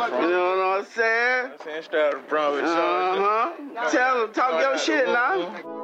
know what I'm saying? Straight out of the Bronx. Tell them, talk your shit now.